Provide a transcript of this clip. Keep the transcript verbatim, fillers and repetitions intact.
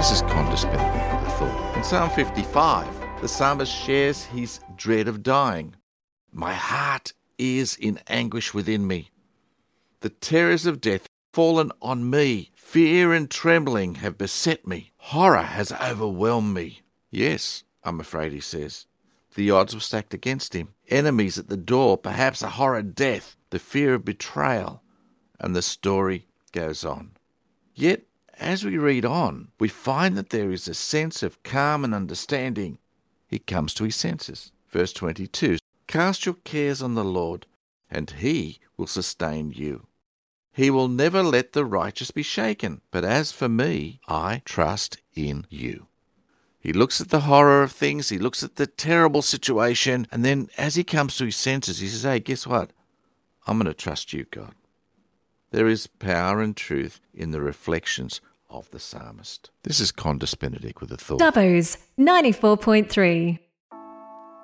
This is Condis Benedict with a thought. In Psalm fifty-five, the psalmist shares his dread of dying. My heart is in anguish within me. The terrors of death have fallen on me. Fear and trembling have beset me. Horror has overwhelmed me. Yes, I'm afraid, he says. The odds were stacked against him. Enemies at the door, perhaps a horrid death, the fear of betrayal, and the story goes on. Yet, as we read on, we find that there is a sense of calm and understanding. He comes to his senses. Verse twenty-two, cast your cares on the Lord, and he will sustain you. He will never let the righteous be shaken, but as for me, I trust in you. He looks at the horror of things, he looks at the terrible situation, and then as he comes to his senses, he says, hey, guess what? I'm going to trust you, God. There is power and truth in the reflections of the psalmist. This is Condis Benedict with a thought. Dubbo's ninety-four point three.